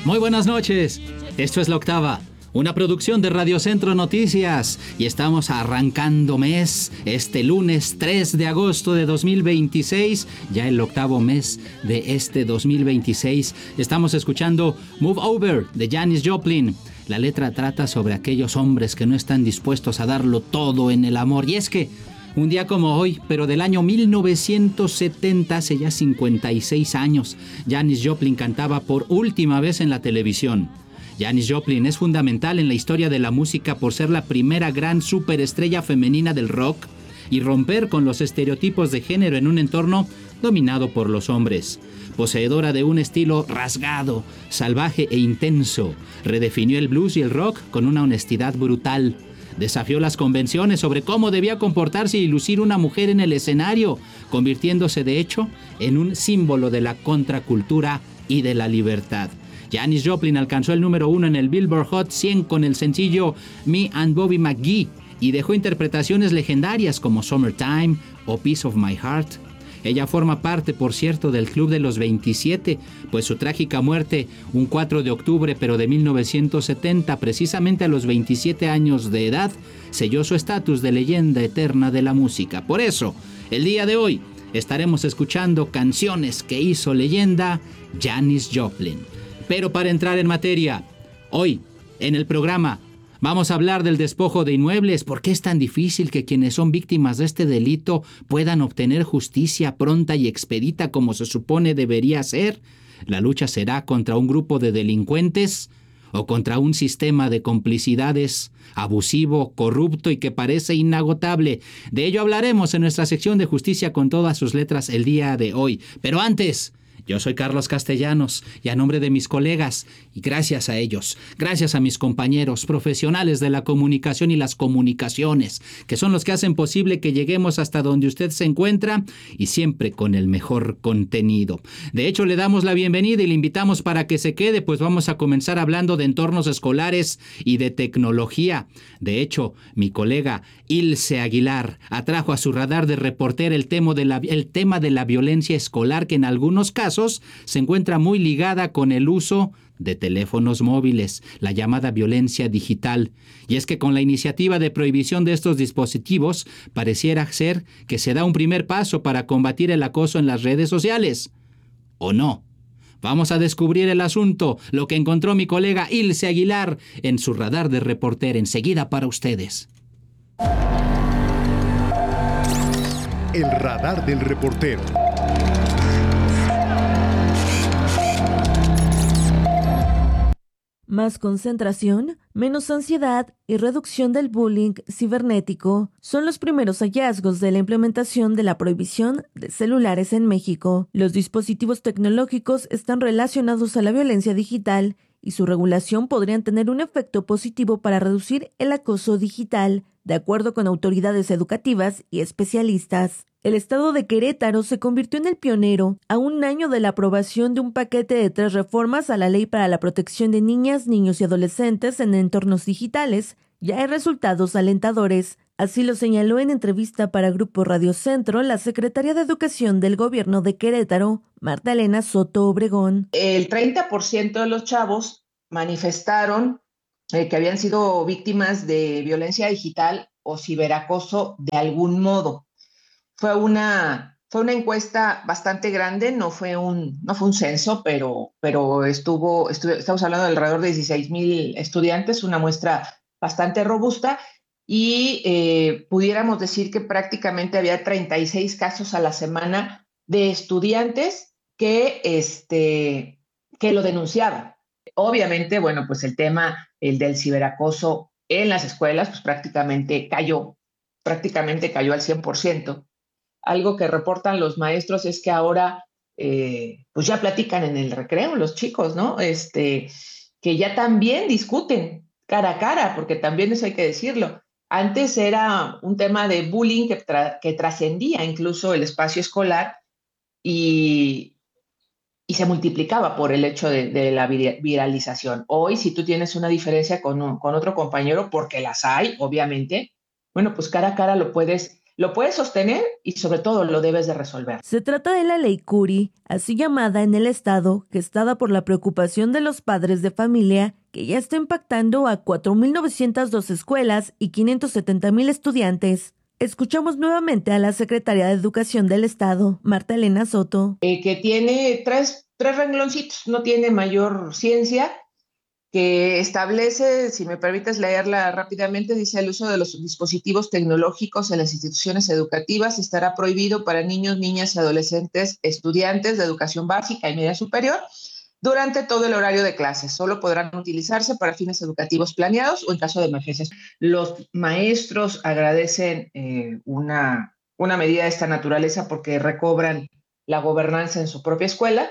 Muy buenas noches. Esto es La Octava, una producción de Radio Centro Noticias, y estamos arrancando mes este lunes 3 de agosto de 2026, ya el octavo mes de este 2026. Estamos escuchando Move Over de Janis Joplin. La letra trata sobre aquellos hombres que no están dispuestos a darlo todo en el amor. Y es que un día como hoy, pero del año 1970, hace ya 56 años, Janis Joplin cantaba por última vez en la televisión. Janis Joplin es fundamental en la historia de la música por ser la primera gran superestrella femenina del rock y romper con los estereotipos de género en un entorno dominado por los hombres. Poseedora de un estilo rasgado, salvaje e intenso, redefinió el blues y el rock con una honestidad brutal. Desafió las convenciones sobre cómo debía comportarse y lucir una mujer en el escenario, convirtiéndose de hecho en un símbolo de la contracultura y de la libertad. Janis Joplin alcanzó el número 1 en el Billboard Hot 100 con el sencillo Me and Bobby McGee y dejó interpretaciones legendarias como Summertime o Piece of My Heart. Ella forma parte, por cierto, del Club de los 27, pues su trágica muerte, un 4 de octubre pero de 1970, precisamente a los 27 años de edad, selló su estatus de leyenda eterna de la música. Por eso, el día de hoy, estaremos escuchando canciones que hizo leyenda Janis Joplin. Pero para entrar en materia, hoy, en el programa, vamos a hablar del despojo de inmuebles. ¿Por qué es tan difícil que quienes son víctimas de este delito puedan obtener justicia pronta y expedita como se supone debería ser? ¿La lucha será contra un grupo de delincuentes o contra un sistema de complicidades abusivo, corrupto y que parece inagotable? De ello hablaremos en nuestra sección de Justicia con todas sus letras el día de hoy. Pero antes, yo soy Carlos Castellanos y a nombre de mis colegas, y gracias a ellos, gracias a mis compañeros profesionales de la comunicación y las comunicaciones, que son los que hacen posible que lleguemos hasta donde usted se encuentra y siempre con el mejor contenido. De hecho, le damos la bienvenida y le invitamos para que se quede, pues vamos a comenzar hablando de entornos escolares y de tecnología. De hecho, mi colega Ilse Aguilar atrajo a su radar de reportera el tema de la violencia escolar, que en algunos casos se encuentra muy ligada con el uso de teléfonos móviles, la llamada violencia digital. Y es que con la iniciativa de prohibición de estos dispositivos, pareciera ser que se da un primer paso para combatir el acoso en las redes sociales. ¿O no? Vamos a descubrir el asunto, lo que encontró mi colega Ilse Aguilar en su radar de reportera, enseguida para ustedes. El radar del reportero. Más concentración, menos ansiedad y reducción del bullying cibernético son los primeros hallazgos de la implementación de la prohibición de celulares en México. Los dispositivos tecnológicos están relacionados a la violencia digital y su regulación podrían tener un efecto positivo para reducir el acoso digital, de acuerdo con autoridades educativas y especialistas. El estado de Querétaro se convirtió en el pionero a un año de la aprobación de un paquete de 3 reformas a la Ley para la Protección de Niñas, Niños y Adolescentes en entornos digitales. Ya hay resultados alentadores. Así lo señaló en entrevista para Grupo Radio Centro la secretaria de Educación del Gobierno de Querétaro, Marta Elena Soto Obregón. El 30% de los chavos manifestaron que habían sido víctimas de violencia digital o ciberacoso de algún modo. Fue una encuesta bastante grande, no fue un censo, pero estamos hablando de alrededor de 16,000 estudiantes, una muestra bastante robusta, y pudiéramos decir que prácticamente había 36 casos a la semana de estudiantes que lo denunciaban. Obviamente, bueno, pues el del ciberacoso en las escuelas, pues prácticamente cayó al 100%. Algo que reportan los maestros es que ahora, pues ya platican en el recreo los chicos, ¿no? Que ya también discuten cara a cara, porque también eso hay que decirlo. Antes era un tema de bullying que trascendía incluso el espacio escolar y se multiplicaba por el hecho de la viralización. Hoy, si tú tienes una diferencia con otro compañero, porque las hay, obviamente, bueno, pues cara a cara lo puedes lo puedes sostener y sobre todo lo debes de resolver. Se trata de la Ley Curi, así llamada en el estado, gestada por la preocupación de los padres de familia, que ya está impactando a 4.902 escuelas y 570,000 estudiantes. Escuchamos nuevamente a la secretaria de Educación del estado, Marta Elena Soto. Que tiene tres rengloncitos, no tiene mayor ciencia, que establece, si me permites leerla rápidamente, dice: el uso de los dispositivos tecnológicos en las instituciones educativas estará prohibido para niños, niñas y adolescentes, estudiantes de educación básica y media superior durante todo el horario de clases. Solo podrán utilizarse para fines educativos planeados o en caso de emergencias. Los maestros agradecen una medida de esta naturaleza porque recobran la gobernanza en su propia escuela.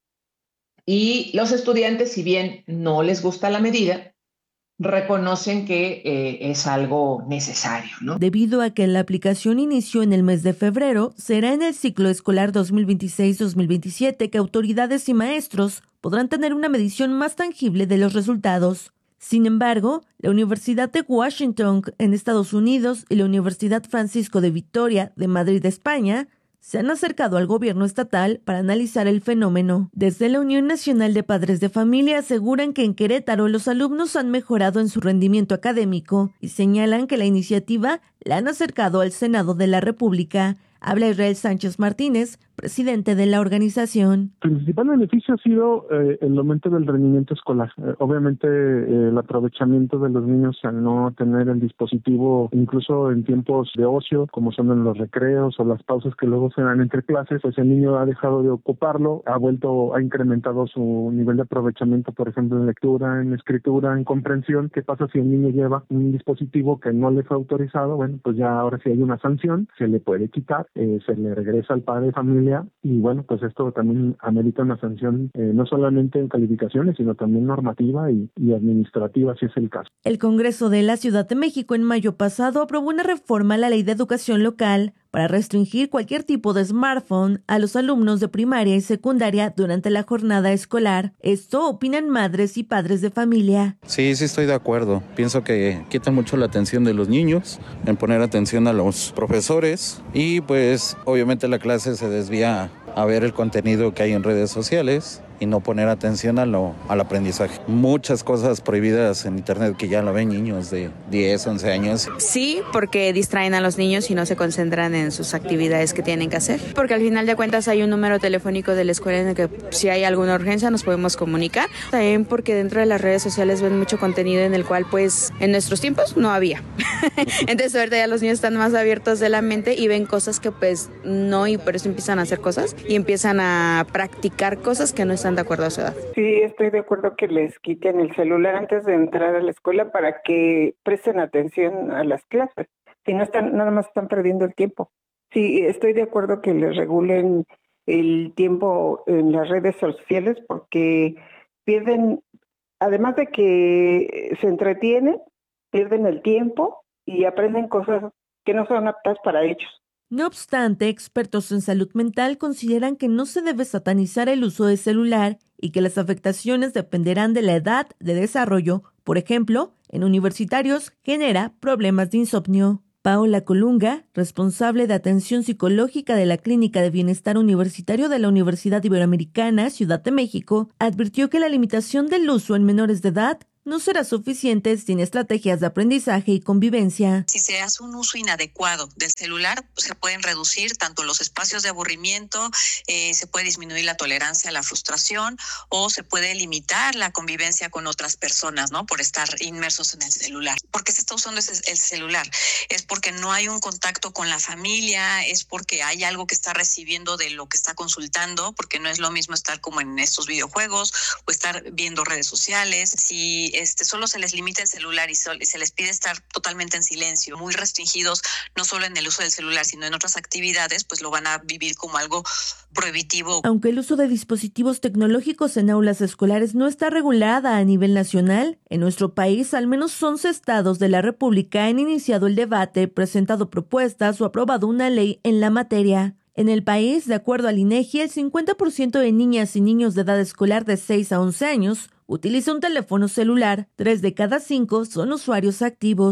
Y los estudiantes, si bien no les gusta la medida, reconocen que es algo necesario, ¿no? Debido a que la aplicación inició en el mes de febrero, será en el ciclo escolar 2026-2027 que autoridades y maestros podrán tener una medición más tangible de los resultados. Sin embargo, la Universidad de Washington en Estados Unidos y la Universidad Francisco de Vitoria de Madrid, España, se han acercado al gobierno estatal para analizar el fenómeno. Desde la Unión Nacional de Padres de Familia aseguran que en Querétaro los alumnos han mejorado en su rendimiento académico y señalan que la iniciativa la han acercado al Senado de la República. Habla Israel Sánchez Martínez, presidente de la organización. El principal beneficio ha sido el aumento del rendimiento escolar. Obviamente el aprovechamiento de los niños al no tener el dispositivo, incluso en tiempos de ocio, como son en los recreos o las pausas que luego se dan entre clases, pues el niño ha dejado de ocuparlo, ha incrementado su nivel de aprovechamiento, por ejemplo, en lectura, en escritura, en comprensión. ¿Qué pasa si el niño lleva un dispositivo que no le fue autorizado? Bueno, pues ya ahora sí hay una sanción, se le puede quitar. Se le regresa al padre de familia y bueno, pues esto también amerita una sanción no solamente en calificaciones, sino también normativa y administrativa, si es el caso. El Congreso de la Ciudad de México en mayo pasado aprobó una reforma a la Ley de Educación Local para restringir cualquier tipo de smartphone a los alumnos de primaria y secundaria durante la jornada escolar. Esto opinan madres y padres de familia. Sí, estoy de acuerdo. Pienso que quita mucho la atención de los niños, en poner atención a los profesores y pues obviamente la clase se desvía a ver el contenido que hay en redes sociales y no poner atención al aprendizaje. Muchas cosas prohibidas en internet que ya lo ven niños de 10, 11 años. Sí, porque distraen a los niños y no se concentran en sus actividades que tienen que hacer. Porque al final de cuentas hay un número telefónico de la escuela en el que si hay alguna urgencia nos podemos comunicar. También porque dentro de las redes sociales ven mucho contenido en el cual pues en nuestros tiempos no había. Entonces ahorita ya los niños están más abiertos de la mente y ven cosas que pues no, y por eso empiezan a hacer cosas y empiezan a practicar cosas que no están de acuerdo a su edad. Sí, estoy de acuerdo que les quiten el celular antes de entrar a la escuela para que presten atención a las clases. Si no están, nada más están perdiendo el tiempo. Sí, estoy de acuerdo que les regulen el tiempo en las redes sociales porque pierden, además de que se entretienen, pierden el tiempo y aprenden cosas que no son aptas para ellos. No obstante, expertos en salud mental consideran que no se debe satanizar el uso de celular y que las afectaciones dependerán de la edad de desarrollo. Por ejemplo, en universitarios genera problemas de insomnio. Paola Colunga, responsable de atención psicológica de la Clínica de Bienestar Universitario de la Universidad Iberoamericana, Ciudad de México, advirtió que la limitación del uso en menores de edad no será suficiente sin estrategias de aprendizaje y convivencia. Si se hace un uso inadecuado del celular, se pueden reducir tanto los espacios de aburrimiento, se puede disminuir la tolerancia a la frustración o se puede limitar la convivencia con otras personas, ¿no? Por estar inmersos en el celular. ¿Por qué se está usando el celular? Es porque no hay un contacto con la familia, es porque hay algo que está recibiendo de lo que está consultando, porque no es lo mismo estar como en estos videojuegos o estar viendo redes sociales. Si solo se les limita el celular y se les pide estar totalmente en silencio, muy restringidos, no solo en el uso del celular, sino en otras actividades, pues lo van a vivir como algo prohibitivo. Aunque el uso de dispositivos tecnológicos en aulas escolares no está regulada a nivel nacional, en nuestro país al menos 11 estados de la República han iniciado el debate, presentado propuestas o aprobado una ley en la materia. En el país, de acuerdo al INEGI, el 50% de niñas y niños de edad escolar de 6 a 11 años utiliza un teléfono celular. 3 de cada 5 son usuarios activos.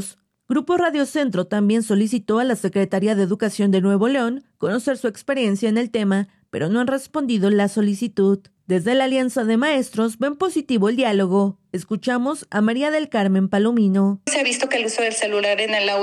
Grupo Radio Centro también solicitó a la Secretaría de Educación de Nuevo León conocer su experiencia en el tema, pero no han respondido la solicitud. Desde la Alianza de Maestros ven positivo el diálogo. Escuchamos a María del Carmen Palomino. Se ha visto que el uso del celular en el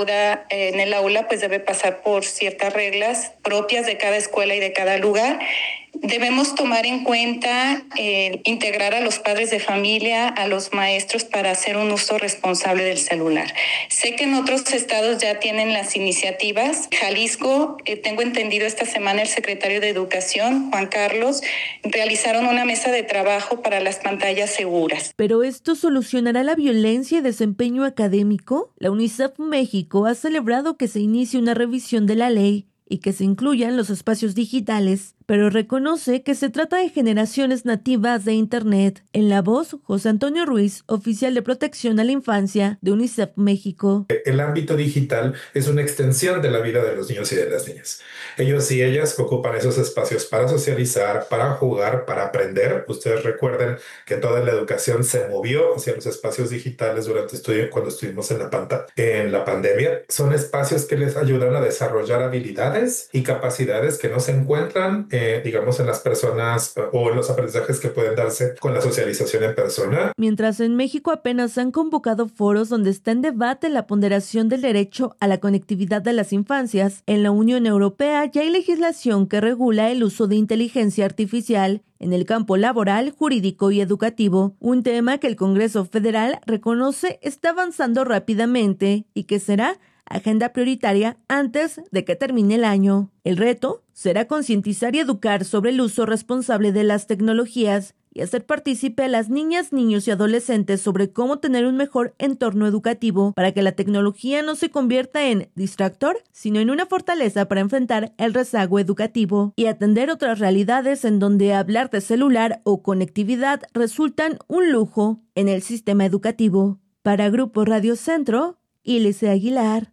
aula pues debe pasar por ciertas reglas propias de cada escuela y de cada lugar. Debemos tomar en cuenta integrar a los padres de familia, a los maestros para hacer un uso responsable del celular. Sé que en otros estados ya tienen las iniciativas. Jalisco, tengo entendido esta semana el secretario de Educación, Juan Carlos, realizaron una mesa de trabajo para las pantallas seguras. ¿Pero esto solucionará la violencia y desempeño académico? La UNICEF México ha celebrado que se inicie una revisión de la ley y que se incluyan los espacios digitales, pero reconoce que se trata de generaciones nativas de Internet. En la voz, José Antonio Ruiz, oficial de protección a la infancia de UNICEF México. El ámbito digital es una extensión de la vida de los niños y de las niñas. Ellos y ellas ocupan esos espacios para socializar, para jugar, para aprender. Ustedes recuerden que toda la educación se movió hacia los espacios digitales cuando estuvimos en la pandemia. Son espacios que les ayudan a desarrollar habilidades y capacidades que no se encuentran en las personas o en los aprendizajes que pueden darse con la socialización en persona. Mientras en México apenas se han convocado foros donde está en debate la ponderación del derecho a la conectividad de las infancias, en la Unión Europea ya hay legislación que regula el uso de inteligencia artificial en el campo laboral, jurídico y educativo, un tema que el Congreso Federal reconoce está avanzando rápidamente y que será agenda prioritaria antes de que termine el año. El reto será concientizar y educar sobre el uso responsable de las tecnologías y hacer partícipe a las niñas, niños y adolescentes sobre cómo tener un mejor entorno educativo para que la tecnología no se convierta en distractor, sino en una fortaleza para enfrentar el rezago educativo y atender otras realidades en donde hablar de celular o conectividad resultan un lujo en el sistema educativo. Para Grupo Radio Centro, Ilse Aguilar.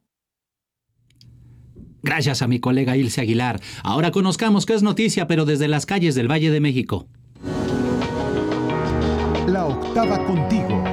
Gracias a mi colega Ilse Aguilar. Ahora conozcamos qué es noticia, pero desde las calles del Valle de México. La octava contigo.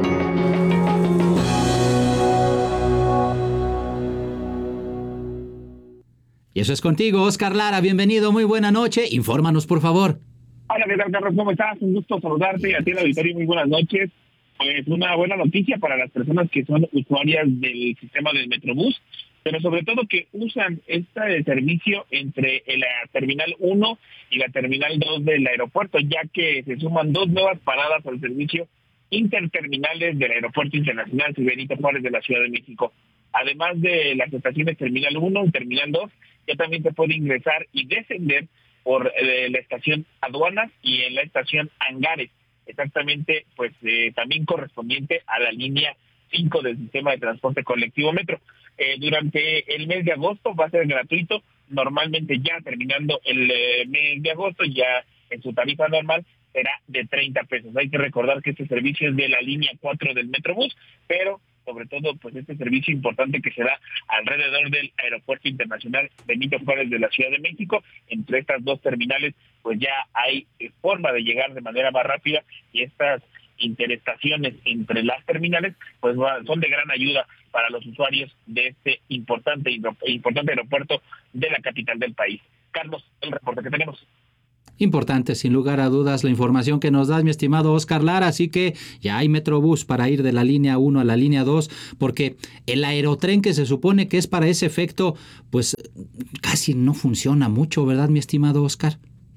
Y eso es contigo, Oscar Lara. Bienvenido, muy buena noche. Infórmanos, por favor. Hola, ¿qué tal, Carlos? ¿Cómo estás? Un gusto saludarte y a ti en el auditorio. Muy buenas noches. Pues una buena noticia para las personas que son usuarias del sistema del Metrobús, pero sobre todo que usan este servicio entre la Terminal 1 y la Terminal 2 del aeropuerto, ya que se suman 2 nuevas paradas al servicio interterminales del Aeropuerto Internacional Benito Juárez de la Ciudad de México. Además de las estaciones Terminal 1 y Terminal 2, ya también se puede ingresar y descender por la estación Aduanas y en la estación Hangares, exactamente pues también correspondiente a la línea 5 del sistema de transporte colectivo Metro. Durante el mes de agosto va a ser gratuito, normalmente ya terminando el mes de agosto, ya en su tarifa normal será de 30 pesos. Hay que recordar que este servicio es de la línea 4 del Metrobús, pero sobre todo pues este servicio importante que se da alrededor del Aeropuerto Internacional Benito Juárez de la Ciudad de México. Entre estas dos terminales pues ya hay forma de llegar de manera más rápida y estas interestaciones entre las terminales pues son de gran ayuda para los usuarios de este importante aeropuerto de la capital del país. Carlos, el reporte que tenemos. Importante, sin lugar a dudas, la información que nos das, mi estimado Oscar Lara, así que ya hay Metrobús para ir de la línea 1 a la línea 2, porque el aerotren que se supone que es para ese efecto, pues casi no funciona mucho, ¿verdad, mi estimado Oscar?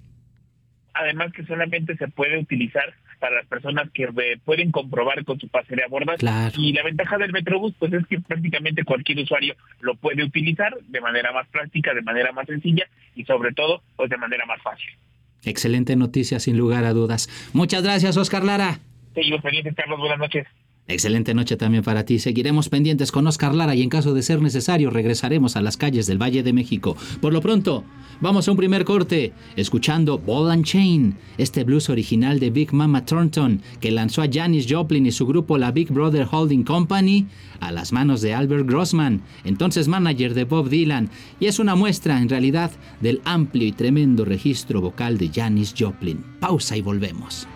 Además que solamente se puede utilizar para las personas que pueden comprobar con su pase de abordar. Claro. Y la ventaja del Metrobús pues es que prácticamente cualquier usuario lo puede utilizar de manera más práctica, de manera más sencilla y sobre todo pues de manera más fácil. Excelente noticia, sin lugar a dudas. Muchas gracias, Oscar Lara. Seguimos pendientes, Carlos. Buenas noches. Excelente noche también para ti. Seguiremos pendientes con Oscar Lara y en caso de ser necesario regresaremos a las calles del Valle de México. Por lo pronto, vamos a un primer corte escuchando Ball and Chain, este blues original de Big Mama Thornton que lanzó a Janis Joplin y su grupo la Big Brother Holding Company a las manos de Albert Grossman, entonces manager de Bob Dylan, y es una muestra en realidad del amplio y tremendo registro vocal de Janis Joplin. Pausa y volvemos.